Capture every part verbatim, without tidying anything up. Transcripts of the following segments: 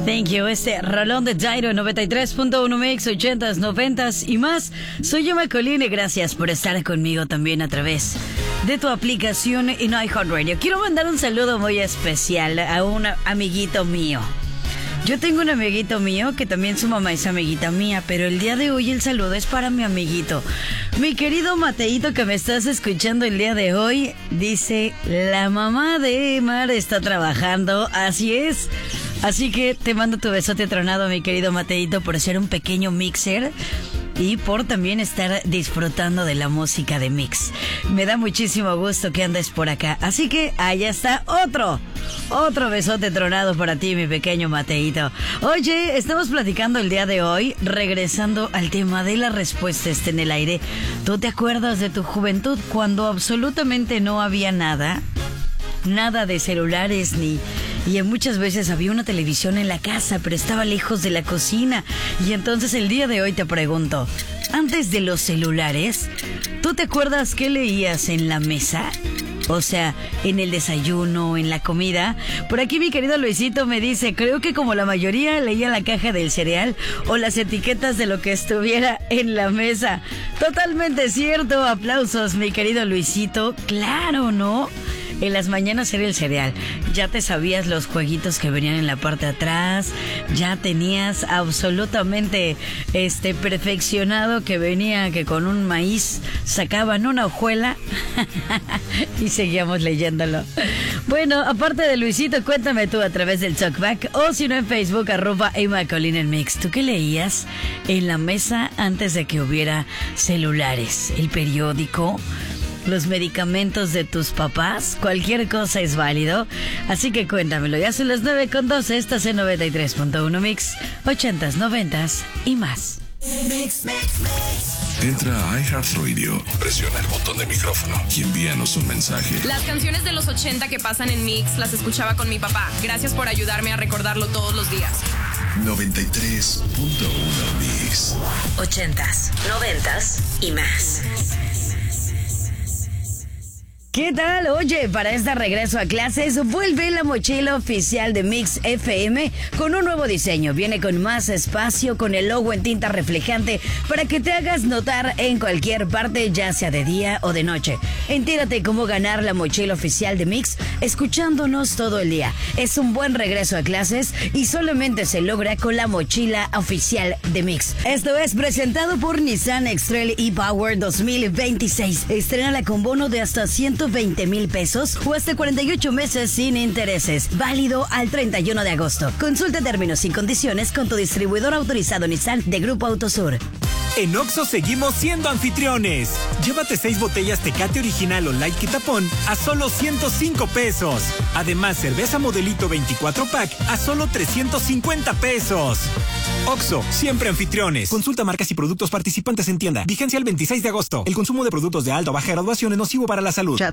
Thank you, este rolón de Jairo, noventa y tres punto uno Mix, ochentas, noventas y más. Soy Emma Colina y gracias por estar conmigo también a través de tu aplicación en iHeartRadio. Quiero mandar un saludo muy especial a un amiguito mío. Yo tengo un amiguito mío que también su mamá es amiguita mía, pero el día de hoy el saludo es para mi amiguito. Mi querido Mateito, que me estás escuchando el día de hoy, dice, la mamá de Mar está trabajando, así es. Así que te mando tu besote tronado, mi querido Mateito, por ser un pequeño mixer y por también estar disfrutando de la música de Mix. Me da muchísimo gusto que andes por acá. Así que allá está otro, otro besote tronado para ti, mi pequeño Mateito. Oye, estamos platicando el día de hoy, regresando al tema de la respuesta está en el aire. ¿Tú te acuerdas de tu juventud cuando absolutamente no había nada? Nada de celulares ni... Y muchas veces había una televisión en la casa, pero estaba lejos de la cocina. Y entonces el día de hoy te pregunto, antes de los celulares, ¿tú te acuerdas qué leías en la mesa? O sea, en el desayuno, en la comida. Por aquí mi querido Luisito me dice, creo que como la mayoría leía la caja del cereal o las etiquetas de lo que estuviera en la mesa. Totalmente cierto, aplausos mi querido Luisito. Claro, ¿no? En las mañanas era el cereal. Ya te sabías los jueguitos que venían en la parte de atrás. Ya tenías absolutamente este perfeccionado que venía que con un maíz sacaban una hojuela y seguíamos leyéndolo. Bueno, aparte de Luisito, cuéntame tú a través del Talkback o si no en Facebook, arroba Emma Colina en Mix. ¿Tú qué leías en la mesa antes de que hubiera celulares? ¿El periódico? ¿Los medicamentos de tus papás? Cualquier cosa es válido. Así que cuéntamelo. Ya son las nueve con doce. Estás en noventa y tres punto uno Mix. Ochentas, noventas y más. Mix, mix, mix. Entra a iHeartRadio, presiona el botón de micrófono y envíanos un mensaje. Las canciones de los ochenta que pasan en Mix las escuchaba con mi papá. Gracias por ayudarme a recordarlo todos los días. noventa y tres punto uno Mix. Ochentas, noventas y más. ¿Qué tal? Oye, para este regreso a clases, vuelve la mochila oficial de Mix F M con un nuevo diseño. Viene con más espacio, con el logo en tinta reflejante para que te hagas notar en cualquier parte, ya sea de día o de noche. Entérate cómo ganar la mochila oficial de Mix escuchándonos todo el día. Es un buen regreso a clases y solamente se logra con la mochila oficial de Mix. Esto es presentado por Nissan X-Trail e-Power dos mil veintiséis. Estrénala con bono de hasta ciento veinte mil pesos o hasta cuarenta y ocho meses sin intereses. Válido al treinta y uno de agosto. Consulta términos y condiciones con tu distribuidor autorizado Nissan de Grupo Autosur. En Oxxo seguimos siendo anfitriones. Llévate seis botellas Tecate Original o Light Quitapón a solo ciento cinco pesos. Además, cerveza Modelito veinticuatro pack a solo trescientos cincuenta pesos. Oxxo, siempre anfitriones. Consulta marcas y productos participantes en tienda. Vigencia el veintiséis de agosto. El consumo de productos de alta o baja graduación es nocivo para la salud.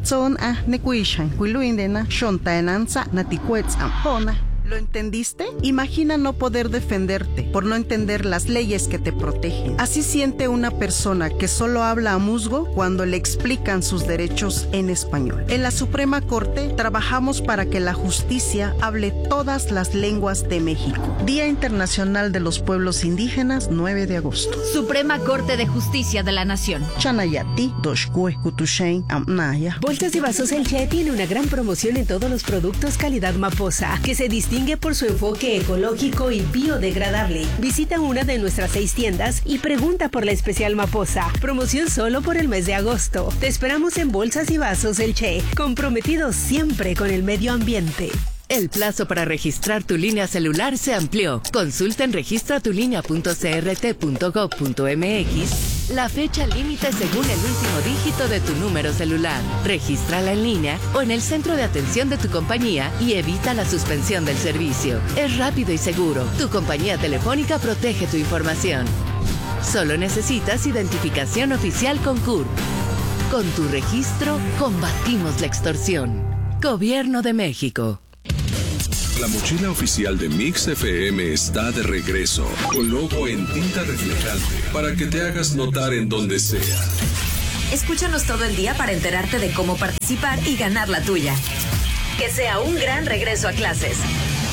¿Lo entendiste? Imagina no poder defenderte por no entender las leyes que te protegen. Así siente una persona que solo habla a musgo cuando le explican sus derechos en español. En la Suprema Corte trabajamos para que la justicia hable todas las lenguas de México. Día Internacional de los Pueblos Indígenas, nueve de agosto. Suprema Corte de Justicia de la Nación. Chanayati, Doshkue, Kutushain, Amnaya. Bolsas y Vasos El Che tiene una gran promoción en todos los productos calidad Maposa, que se distingue por su enfoque ecológico y biodegradable. Visita una de nuestras seis tiendas y pregunta por la especial Maposa. Promoción solo por el mes de agosto. Te esperamos en Bolsas y Vasos El Che, comprometidos siempre con el medio ambiente. El plazo para registrar tu línea celular se amplió. Consulta en registratulinea punto c r t punto gov punto m x la fecha límite según el último dígito de tu número celular. Regístrala en línea o en el centro de atención de tu compañía y evita la suspensión del servicio. Es rápido y seguro. Tu compañía telefónica protege tu información. Solo necesitas identificación oficial con C U R P. Con tu registro, combatimos la extorsión. Gobierno de México. La mochila oficial de Mix F M está de regreso, con logo en tinta reflejante, para que te hagas notar en donde sea. Escúchanos todo el día para enterarte de cómo participar y ganar la tuya. Que sea un gran regreso a clases.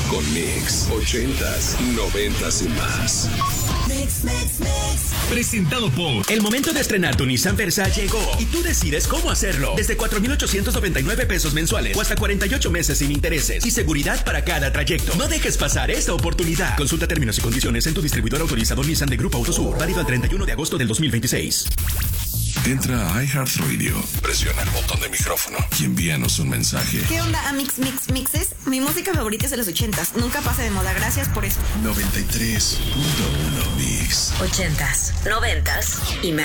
con Mix. Ochentas, noventas y más. Mix, mix, mix. Presentado por... El momento de estrenar tu Nissan Versa llegó y tú decides cómo hacerlo. Desde cuatro mil ochocientos noventa y nueve pesos mensuales o hasta cuarenta y ocho meses sin intereses y seguridad para cada trayecto. No dejes pasar esta oportunidad. Consulta términos y condiciones en tu distribuidor autorizado Nissan de Grupo Autosur. Válido al treinta y uno de agosto del dos mil veintiséis. Entra a iHeartRadio, presiona el botón de micrófono y envíanos un mensaje. ¿Qué onda, Mix Mix Mixes? Mi música favorita es de los ochentas. Nunca pasa de moda. Gracias por eso. noventa y tres punto uno Mix. Ochentas, noventas y más.